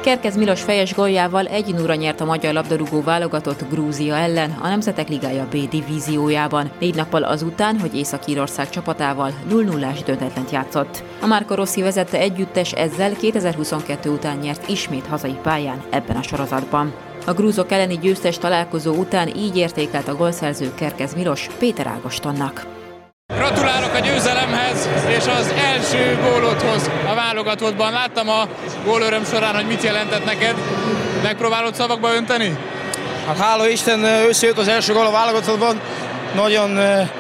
Kerkez Milos fejes góljával 1-0-ra nyert a magyar labdarúgó válogatott Grúzia ellen a Nemzetek Ligája B divíziójában, 4 nappal azután, hogy Észak-Írország csapatával 0-0-ás döntetlent játszott. A Marco Rossi vezette együttes ezzel 2022 után nyert ismét hazai pályán ebben a sorozatban. A grúzok elleni győztes találkozó után így értékelt a gólszerző Kerkez Milos Péter Ágostonnak. Gratulálok a győzelemhez és az első gólodhoz a válogatottban. Láttam a gólöröm során, hogy mit jelentett neked. Megpróbálod szavakba önteni? Hát hála Isten, összejött az első gól a válogatottban. Nagyon